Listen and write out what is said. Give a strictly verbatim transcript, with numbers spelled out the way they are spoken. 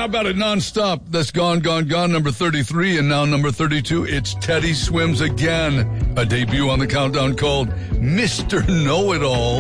about it nonstop? That's Gone, Gone, Gone, number thirty-three, and now number thirty-two, it's Teddy Swims Again, a debut on the countdown called Mister Know-It-All.